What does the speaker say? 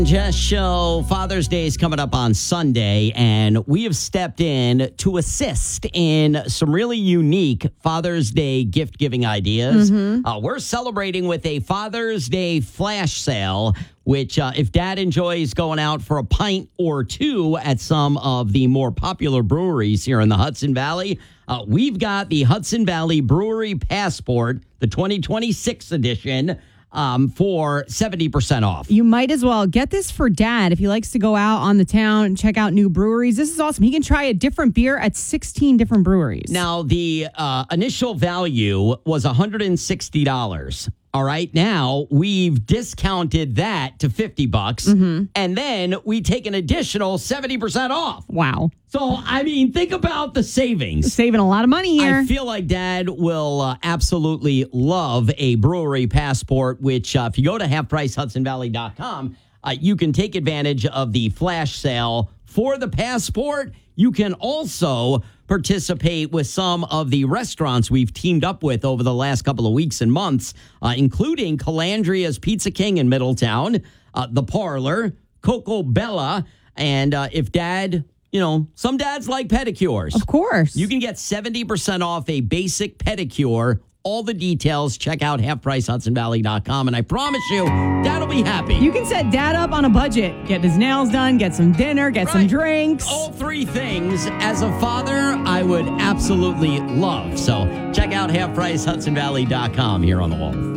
Jess Show. Father's Day is coming up on Sunday, and we have stepped in to assist in some really unique Father's Day gift giving ideas. We're celebrating with a Father's Day flash sale, which if dad enjoys going out for a pint or two at some of the more popular breweries here in the Hudson Valley, we've got the Hudson Valley Brewery Passport, the 2026 edition, for 70% off. You might as well get this for dad if he likes to go out on the town and check out new breweries. This is awesome. He can try a different beer at 16 different breweries. Now, the initial value was $160. All right. Now we've discounted that to $50, and then we take an additional 70% off. Wow. So, I mean, think about the savings. Saving a lot of money here. I feel like Dad will absolutely love a brewery passport, which if you go to halfpricehudsonvalley.com, you can take advantage of the flash sale for the passport. You can also participate with some of the restaurants we've teamed up with over the last couple of weeks and months, including Calandria's Pizza King in Middletown, The Parlor, Coco Bella, and if Dad... You know, some dads like pedicures. Of course. You can get 70% off a basic pedicure. All the details, check out halfpricehudsonvalley.com. And I promise you, Dad'll be happy. You can set dad up on a budget. Get his nails done, get some dinner, get some drinks. All three things, as a father, I would absolutely love. So check out halfpricehudsonvalley.com here on The Wolf.